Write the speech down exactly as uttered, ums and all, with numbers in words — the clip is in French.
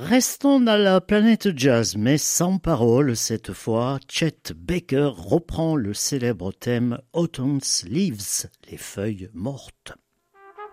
Restons dans la planète jazz, mais sans paroles cette fois. Chet Baker reprend le célèbre thème Autumn's Leaves, les feuilles mortes.